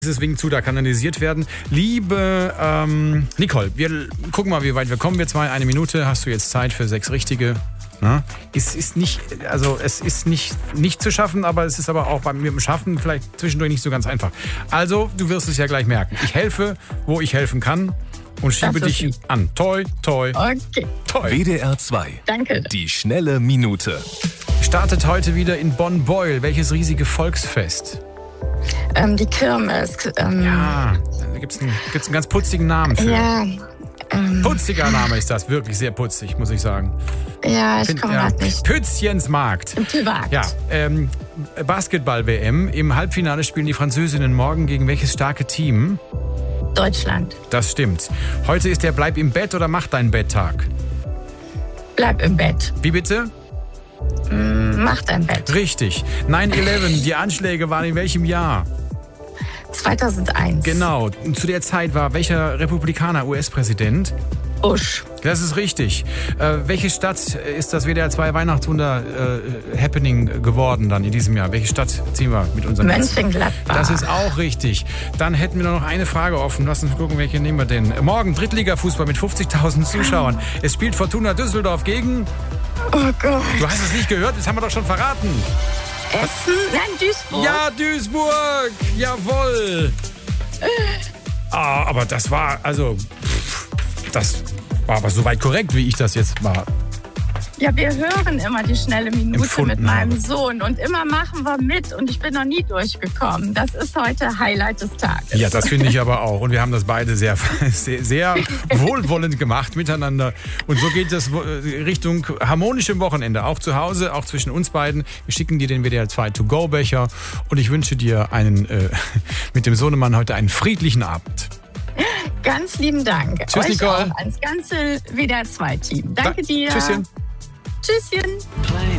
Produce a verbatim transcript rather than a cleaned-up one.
Dieses Wing zu da kanalisiert werden. Liebe ähm, Nicole, wir gucken mal, wie weit wir kommen. Wir zwei, eine Minute. Hast du jetzt Zeit für sechs richtige? Na? Es ist nicht, also es ist nicht, nicht zu schaffen, aber es ist aber auch bei mir im Schaffen vielleicht zwischendurch nicht so ganz einfach. Also, du wirst es ja gleich merken. Ich helfe, wo ich helfen kann und schiebe dich lieb an. Toi, toi, okay. toi. W D R zwei. Danke. Die schnelle Minute. Startet heute wieder in Bonn-Beuel. Welches riesige Volksfest? Ähm, die Kirmes. Ähm, Ja, da gibt es einen, gibt's einen ganz putzigen Namen für. Ja. Ähm, Putziger Name ist das, wirklich sehr putzig, muss ich sagen. ja, ich Find- komme ja. gerade nicht. Pützchensmarkt. Privat. Ja, ähm, Basketball-W M. Im Halbfinale spielen die Französinnen morgen gegen welches starke Team? Deutschland. Das stimmt. Heute ist der Bleib im Bett oder Mach dein Bett-Tag. Bleib im Bett. Wie bitte? Mm, Mach dein Bett. Richtig. neun elf, die Anschläge waren in welchem Jahr? zweitausendeins. Genau. Zu der Zeit war welcher Republikaner U S-Präsident? Bush. Das ist richtig. Äh, welche Stadt ist das W D R zwei Weihnachtswunder äh, Happening geworden dann in diesem Jahr? Welche Stadt ziehen wir mit unseren Gästen? Mönchengladbach. Das ist auch richtig. Dann hätten wir noch eine Frage offen. Lass uns gucken, welche nehmen wir denn. Morgen Drittligafußball mit fünfzigtausend Zuschauern. Es spielt Fortuna Düsseldorf gegen... Oh Gott. Du hast es nicht gehört, das haben wir doch schon verraten. Essen? Nein, Duisburg. Ja, Duisburg. Jawohl. Ah, aber das war, also... Pff, das war aber soweit korrekt, wie ich das jetzt war. Ja, wir hören immer die schnelle Minute Empfunden mit meinem habe. Sohn und immer machen wir mit und ich bin noch nie durchgekommen. Das ist heute Highlight des Tages. Ja, das finde ich aber auch. Und wir haben das beide sehr, sehr, sehr wohlwollend gemacht miteinander. Und so geht es Richtung harmonischem Wochenende. Auch zu Hause, auch zwischen uns beiden. Wir schicken dir den W D R zwei To-Go-Becher. Und ich wünsche dir einen, äh, mit dem Sohnemann heute einen friedlichen Abend. Ganz lieben Dank. Tschüss, Euch Nicole. auch ans ganze W D R zwei Team. Danke Da- dir. Tschüsschen. Tschüsschen.